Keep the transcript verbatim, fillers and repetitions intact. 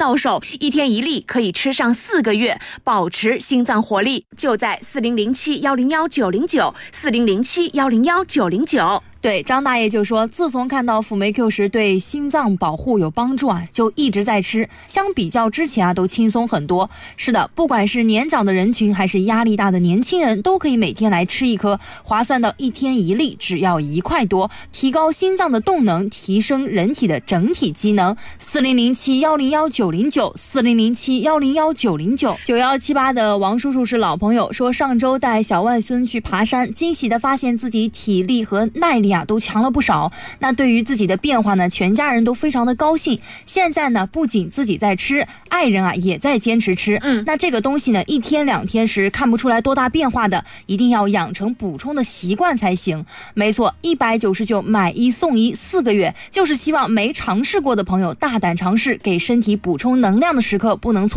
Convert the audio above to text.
到手，一天一粒可以吃上四个月，保持心脏活力。就在四零零七幺零幺九零九 四零零七幺零幺九零九。 对，张大爷就说自从看到辅酶 Q 十对心脏保护有帮助啊，就一直在吃，相比较之前啊都轻松很多。是的，不管是年长的人群还是压力大的年轻人，都可以每天来吃一颗，划算到一天一粒只要一块多，提高心脏的动能，提升人体的整体机能。四零零七幺零幺九零九 四零零七幺零幺九零九。九幺七八的王叔叔是老朋友，说上周带小外孙去爬山，惊喜的发现自己体力和耐力啊都强了不少。那对于自己的变化呢，全家人都非常的高兴。现在呢，不仅自己在吃，爱人啊也在坚持吃。嗯，那这个东西呢，一天两天是看不出来多大变化的，一定要养成补充的习惯才行。没错，一百九十九买一送一四个月，就是希望没尝试过的朋友大胆尝试，给身体补充能量的时刻不能错。